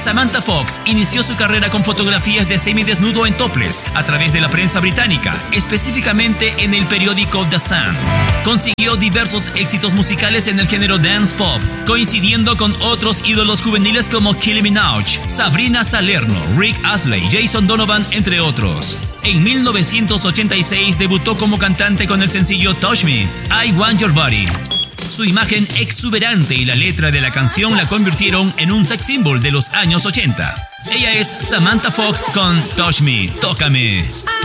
Samantha Fox inició su carrera con fotografías de semidesnudo en topless a través de la prensa británica, específicamente en el periódico The Sun. Consiguió diversos éxitos musicales en el género dance pop, coincidiendo con otros ídolos juveniles como Kylie Minogue, Sabrina Salerno, Rick Astley, Jason Donovan, entre otros. En 1986 debutó como cantante con el sencillo Touch Me, I Want Your Body. Su imagen exuberante y la letra de la canción la convirtieron en un sex symbol de los años 80. Ella es Samantha Fox con Touch Me, Tócame.